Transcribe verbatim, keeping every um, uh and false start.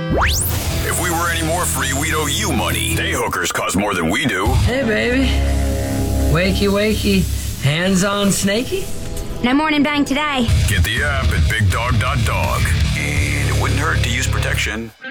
If we were any more free, we'd owe you money. Day hookers cost more than we do. Hey, baby. Wakey, wakey. Hands on snaky? No morning bang today. Get the app at big dog dot dog. And it wouldn't hurt to use protection.